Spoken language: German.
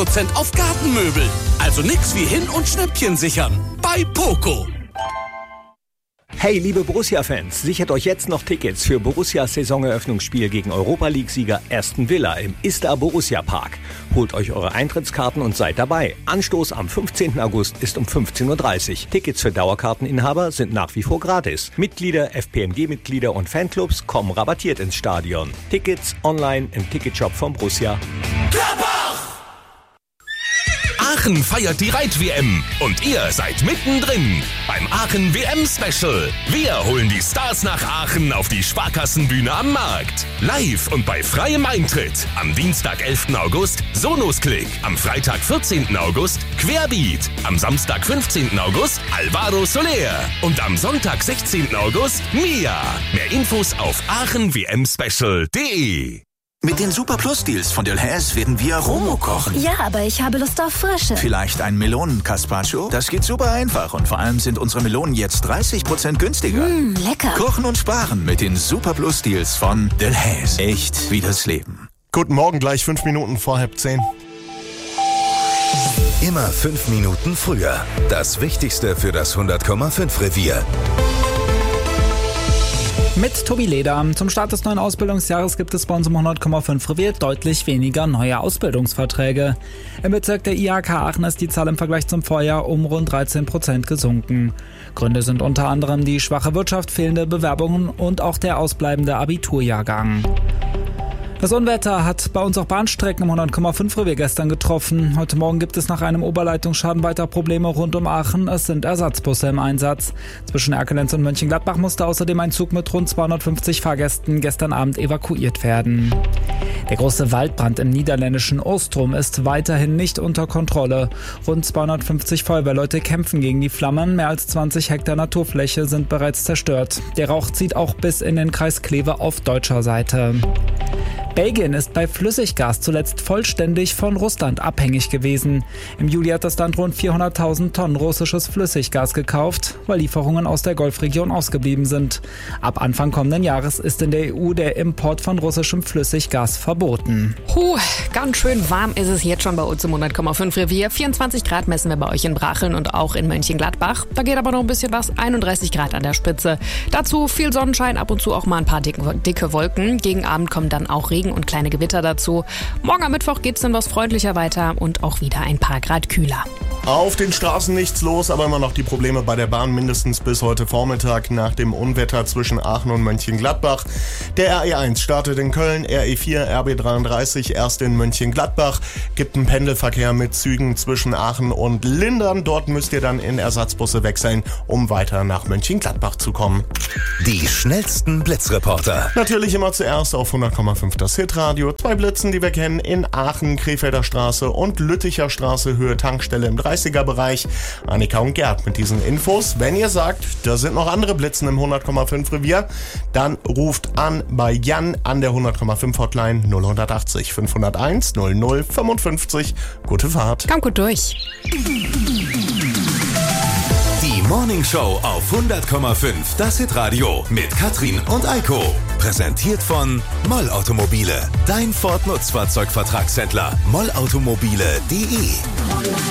30% auf Gartenmöbel. Also nix wie hin und Schnäppchen sichern. Bei Poco. Hey, liebe Borussia-Fans, sichert euch jetzt noch Tickets für Borussias Saisoneröffnungsspiel gegen Europa-League-Sieger Aston Villa im Istar Borussia Park. Holt euch eure Eintrittskarten und seid dabei. Anstoß am 15. August ist um 15.30 Uhr. Tickets für Dauerkarteninhaber sind nach wie vor gratis. Mitglieder, FPMG-Mitglieder und Fanclubs kommen rabattiert ins Stadion. Tickets online im Ticketshop von Borussia. Aachen feiert die Reit-WM und ihr seid mittendrin beim Aachen WM-Special. Wir holen die Stars nach Aachen auf die Sparkassenbühne am Markt. Live und bei freiem Eintritt. Am Dienstag, 11. August, Sonos-Klick. Am Freitag, 14. August, Querbeat. Am Samstag, 15. August, Alvaro Soler. Und am Sonntag, 16. August, Mia. Mehr Infos auf aachenwmspecial.de. Mit den Super Plus Deals von Delhaize werden wir Romo kochen. Ja, aber ich habe Lust auf Frische. Vielleicht ein Melonen-Carpaccio? Das geht super einfach und vor allem sind unsere Melonen jetzt 30% günstiger. Lecker. Kochen und sparen mit den Super Plus Deals von Delhaize. Echt wie das Leben. Guten Morgen, gleich 5 Minuten vor 9:30. Immer 5 Minuten früher. Das Wichtigste für das 100,5 Revier. Mit Tobi Leder. Zum Start des neuen Ausbildungsjahres gibt es bei uns im 100,5 Revier deutlich weniger neue Ausbildungsverträge. Im Bezirk der IHK Aachen ist die Zahl im Vergleich zum Vorjahr um rund 13% gesunken. Gründe sind unter anderem die schwache Wirtschaft, fehlende Bewerbungen und auch der ausbleibende Abiturjahrgang. Das Unwetter hat bei uns auch Bahnstrecken im 100,5 Revier gestern getroffen. Heute Morgen gibt es nach einem Oberleitungsschaden weiter Probleme rund um Aachen. Es sind Ersatzbusse im Einsatz. Zwischen Erkelenz und Mönchengladbach musste außerdem ein Zug mit rund 250 Fahrgästen gestern Abend evakuiert werden. Der große Waldbrand im niederländischen Ostrom ist weiterhin nicht unter Kontrolle. Rund 250 Feuerwehrleute kämpfen gegen die Flammen. Mehr als 20 Hektar Naturfläche sind bereits zerstört. Der Rauch zieht auch bis in den Kreis Kleve auf deutscher Seite. Belgien ist bei Flüssiggas zuletzt vollständig von Russland abhängig gewesen. Im Juli hat das Land rund 400.000 Tonnen russisches Flüssiggas gekauft, weil Lieferungen aus der Golfregion ausgeblieben sind. Ab Anfang kommenden Jahres ist in der EU der Import von russischem Flüssiggas verboten. Ganz schön warm ist es jetzt schon bei uns im 100,5 Revier. 24 Grad messen wir bei euch in Bracheln und auch in Mönchengladbach. Da geht aber noch ein bisschen was, 31 Grad an der Spitze. Dazu viel Sonnenschein, ab und zu auch mal ein paar dicke Wolken. Gegen Abend kommen dann auch Regen und kleine Gewitter dazu. Morgen am Mittwoch geht's dann was freundlicher weiter und auch wieder ein paar Grad kühler. Auf den Straßen nichts los, aber immer noch die Probleme bei der Bahn, mindestens bis heute Vormittag nach dem Unwetter zwischen Aachen und Mönchengladbach. Der RE1 startet in Köln, RE4, RB33 erst in Mönchengladbach. Gibt einen Pendelverkehr mit Zügen zwischen Aachen und Lindern. Dort müsst ihr dann in Ersatzbusse wechseln, um weiter nach Mönchengladbach zu kommen. Die schnellsten Blitzreporter. Natürlich immer zuerst auf 100,5 das Hitradio. 2 Blitzen, die wir kennen in Aachen, Krefelder Straße und Lütticher Straße, Höhe Tankstelle im 30er-Bereich. Annika und Gerd mit diesen Infos. Wenn ihr sagt, da sind noch andere Blitzen im 100,5 Revier, dann ruft an bei Jan an der 100,5 Hotline 0180 501 00 55. Gute Fahrt. Kommt gut durch. Die Morning Show auf 100,5 das Hitradio mit Katrin und Eiko. Präsentiert von Moll Automobile. Dein Ford Nutzfahrzeugvertragshändler. mollautomobile.de